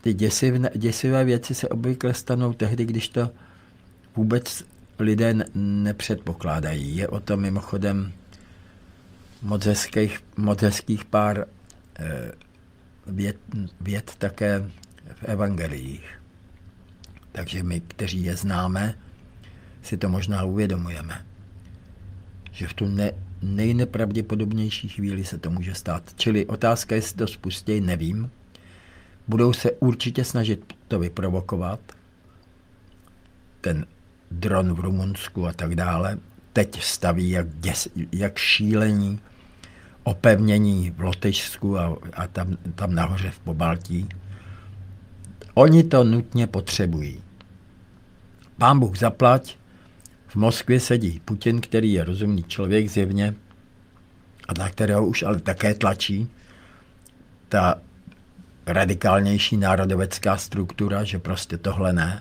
ty děsivé věci se obvykle stanou tehdy, když to vůbec lidé nepředpokládají. Je o tom mimochodem moc hezkých pár vět také v evangeliích. Takže my, kteří je známe, si to možná uvědomujeme. Že v tu nejnepravděpodobnější chvíli se to může stát. Čili otázka, jestli to spustí, nevím. Budou se určitě snažit to vyprovokovat. Ten dron v Rumunsku a tak dále. Teď staví jak šílení opevnění v Lotyšsku a tam nahoře v Pobaltí. Oni to nutně potřebují. Pán Bůh zaplať, v Moskvě sedí Putin, který je rozumný člověk zjevně, a na kterého už ale také tlačí ta radikálnější národovecká struktura, že prostě tohle ne.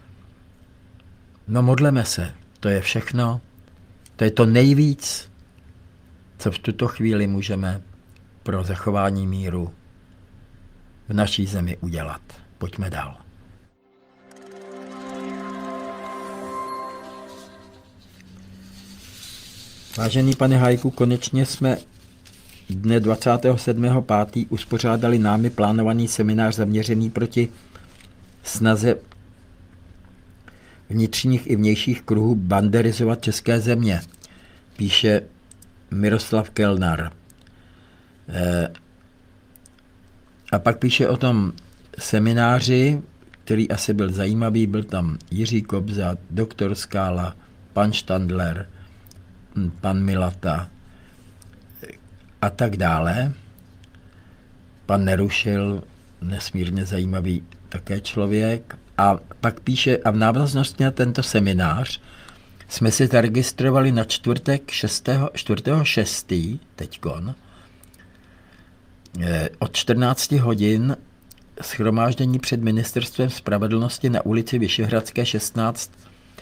No modleme se, to je všechno, to je to nejvíc, co v tuto chvíli můžeme pro zachování míru v naší zemi udělat. Pojďme dál. Vážený pane Hajku, konečně jsme dne 27.5. uspořádali námi plánovaný seminář zaměřený proti snaze vnitřních i vnějších kruhů banderizovat české země, píše Miroslav Kelnar. A pak píše o tom semináři, který asi byl zajímavý, byl tam Jiří Kobza, doktor Skála, pan Štandler, pan Milata a tak dále. Pan Nerušil, nesmírně zajímavý také člověk. A pak píše, a v návaznosti na tento seminář jsme si zaregistrovali na čtvrtek 4.6. teďkon od 14 hodin shromáždění před Ministerstvem spravedlnosti na ulici Vyšehradské 16,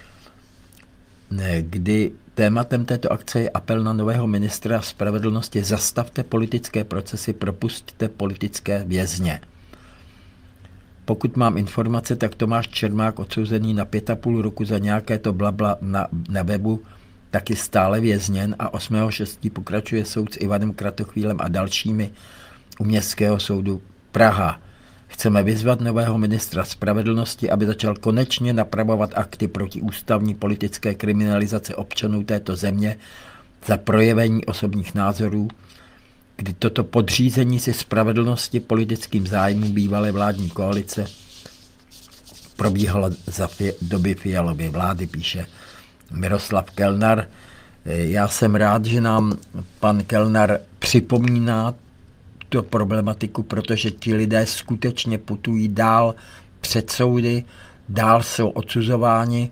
kdy tématem této akce je apel na nového ministra spravedlnosti: zastavte politické procesy, propusťte politické vězně. Pokud mám informace, tak Tomáš Čermák, odsouzený na 5,5 roku za nějaké to blabla na webu, taky stále vězněn, a 8.6. pokračuje soud s Ivanem Kratochvílem a dalšími u Městského soudu Praha. Chceme vyzvat nového ministra spravedlnosti, aby začal konečně napravovat akty proti ústavní politické kriminalizace občanů této země za projevení osobních názorů, kdy toto podřízení si spravedlnosti politickým zájmům bývalé vládní koalice probíhalo za doby Fialovy vlády, píše Miroslav Kelnar. Já jsem rád, že nám pan Kelnar připomíná tu problematiku, protože ti lidé skutečně putují dál před soudy, dál jsou odsuzováni.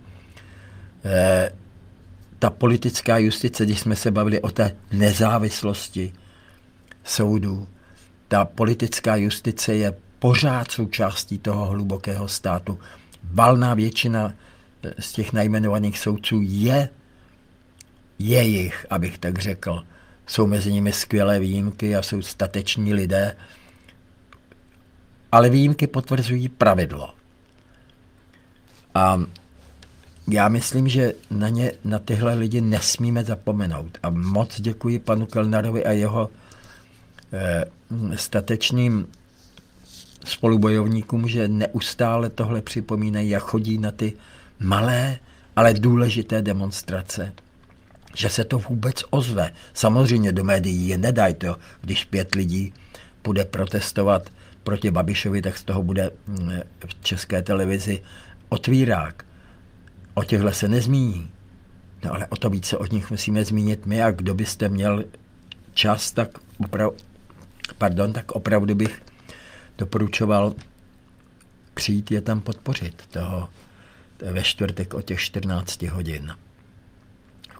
Ta politická justice, když jsme se bavili o té nezávislosti soudů, ta politická justice je pořád součástí toho hlubokého státu. Valná většina z těch najmenovaných soudců je jich, abych tak řekl. Jsou mezi nimi skvělé výjimky a jsou stateční lidé, ale výjimky potvrzují pravidlo. A já myslím, že na tyhle lidi nesmíme zapomenout. A moc děkuji panu Kelnarovi a jeho statečným spolubojovníkům, že neustále tohle připomínají a chodí na ty malé, ale důležité demonstrace. Že se to vůbec ozve. Samozřejmě do médií je nedají to, když 5 lidí bude protestovat proti Babišovi, tak z toho bude v České televizi otvírák. O těchhle se nezmíní. No ale o to více od nich musíme zmínit my, a kdo byste měl čas, tak opravdu bych doporučoval přijít je tam podpořit toho ve čtvrtek o těch 14 hodin. V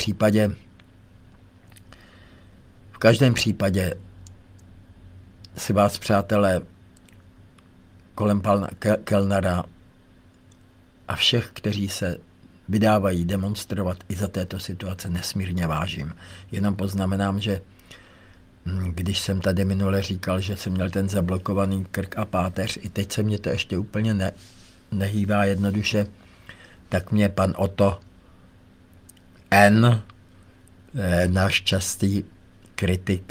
každém případě si vás, přátelé, kolem pana Kelnara a všech, kteří se vydávají demonstrovat i za této situace, nesmírně vážím. Jenom poznamenám, že když jsem tady minule říkal, že jsem měl ten zablokovaný krk a páteř, i teď se mě to ještě úplně nehývá jednoduše, tak mě pan Otto N., náš častý kritik,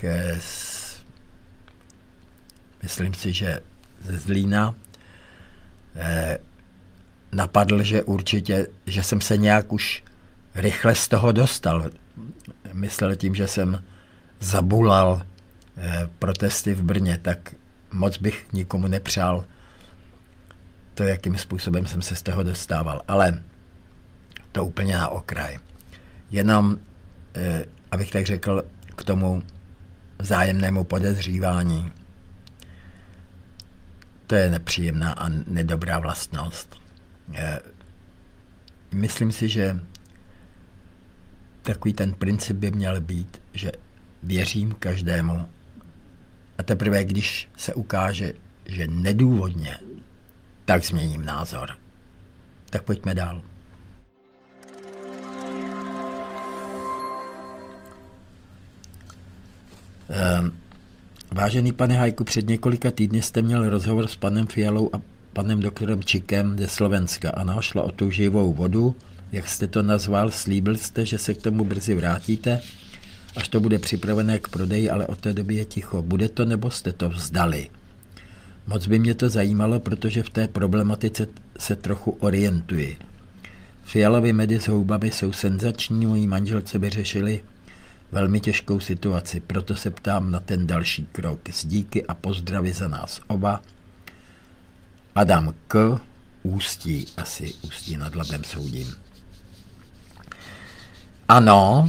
myslím si, že ze Zlína, napadl, že určitě, že jsem se nějak už rychle z toho dostal. Myslel tím, že jsem zabulal protesty v Brně, tak moc bych nikomu nepřál to, jakým způsobem jsem se z toho dostával. Ale to úplně na okraj. Jenom, abych tak řekl, k tomu vzájemnému podezřívání. To je nepříjemná a nedobrá vlastnost. Myslím si, že takový ten princip by měl být, že věřím každému a teprve, když se ukáže, že nedůvodně, tak změním názor. Tak pojďme dál. Vážený pane Hajku, před několika týdny jste měl rozhovor s panem Fialou a panem doktorem Čikem ze Slovenska. Ano, šlo o tu živou vodu, jak jste to nazval, slíbil jste, že se k tomu brzy vrátíte, až to bude připravené k prodeji, ale od té doby je ticho. Bude to, nebo jste to vzdali? Moc by mě to zajímalo, protože v té problematice se trochu orientuji. Fialovy medy s houbami jsou senzační, mojí manželce vyřešili velmi těžkou situaci, proto se ptám na ten další krok. S díky a pozdravy za nás oba. Adam K. Ústí, asi Ústí nad Labem soudím. Ano,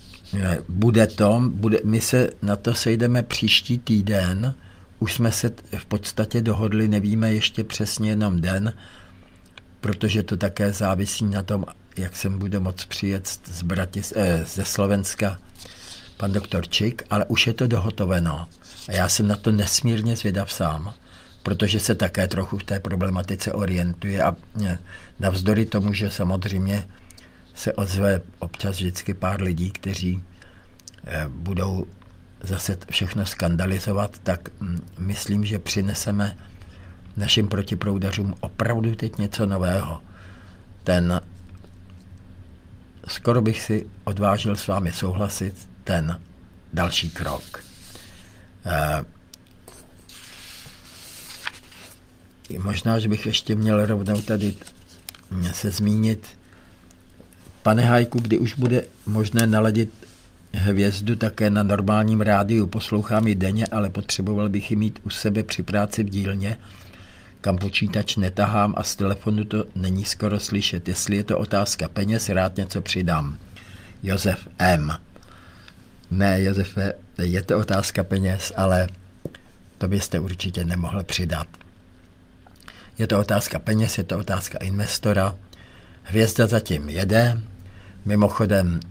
my se na to sejdeme příští týden, už jsme se v podstatě dohodli, nevíme ještě přesně jenom den, protože to také závisí na tom, jak jsem budu moct přijet ze Slovenska pan doktor Čik, ale už je to dohotoveno. A já jsem na to nesmírně zvědav sám, protože se také trochu v té problematice orientuje a navzdory tomu, že samozřejmě se ozve občas vždycky pár lidí, kteří budou zase všechno skandalizovat, tak myslím, že přineseme našim protiproudařům opravdu teď něco nového. Skoro bych si odvážil s vámi souhlasit, ten další krok. Možná, že bych ještě měl rovnou tady se zmínit, pane Hajku, kdy už bude možné naladit hvězdu také na normálním rádiu, poslouchám ji denně, ale potřeboval bych ji mít u sebe při práci v dílně, kam počítač netahám a z telefonu to není skoro slyšet. Jestli je to otázka peněz, rád něco přidám. Josef M. Ne, Josefe, je to otázka peněz, ale to byste určitě nemohl přidat. Je to otázka peněz, je to otázka investora. Hvězda zatím jede. Mimochodem,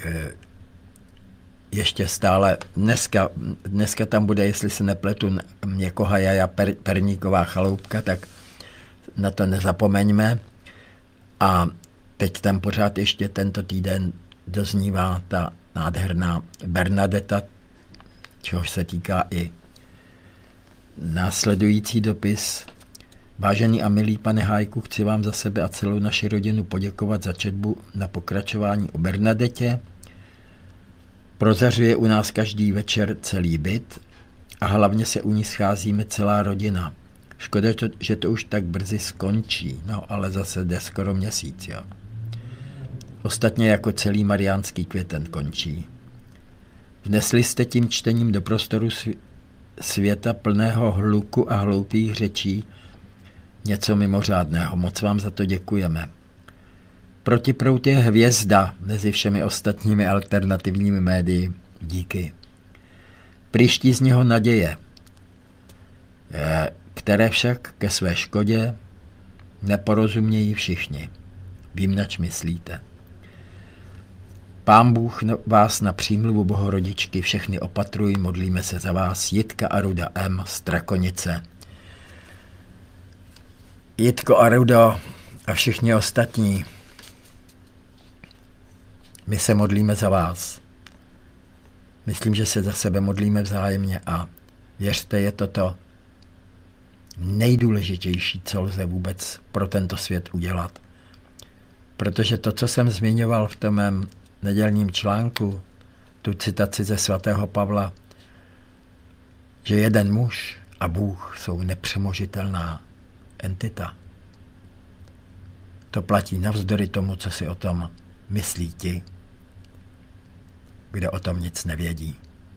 ještě stále, dneska tam bude, jestli se nepletu, Měkohajaja Perníková chaloupka, tak na to nezapomeňme. A teď tam pořád ještě tento týden doznívá ta nádherná Bernadeta, čehož se týká i následující dopis. Vážený a milý pane Hájku, chci vám za sebe a celou naši rodinu poděkovat za četbu na pokračování o Bernadetě. Prozařuje u nás každý večer celý byt a hlavně se u ní scházíme celá rodina. Škoda, že to už tak brzy skončí, no ale zase jde skoro měsíc, jo. Ostatně jako celý mariánský květen končí. Vnesli jste tím čtením do prostoru světa plného hluku a hloupých řečí něco mimořádného. Moc vám za to děkujeme. Protiproud je hvězda mezi všemi ostatními alternativními médii. Díky. Příští z něho naděje, které však ke své škodě neporozumějí všichni. Vím, nač myslíte. Pán Bůh vás na přímluvu Bohorodičky všechny opatrují, modlíme se za vás. Jitka a Ruda M. Strakonice. Jitko a Rudo a všichni ostatní, my se modlíme za vás. Myslím, že se za sebe modlíme vzájemně a věřte, je to nejdůležitější, co lze vůbec pro tento svět udělat. Protože to, co jsem zmiňoval v tom mém nedělním článku, tu citaci ze svatého Pavla, že jeden muž a Bůh jsou nepřemožitelná entita. To platí navzdory tomu, co si o tom myslí ti, kde o tom nic nevědí.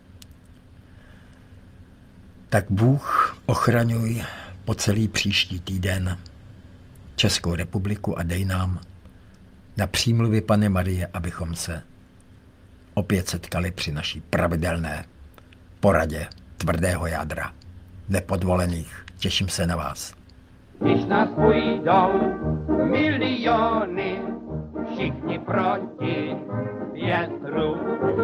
Tak Bůh ochraňuj po celý příští týden Českou republiku a dej nám na přímluvy Panny Marie, abychom se opět setkali při naší pravidelné poradě tvrdého jádra, nepodvolených. Těším se na vás. Když nás půjdou miliony, všichni proti větru.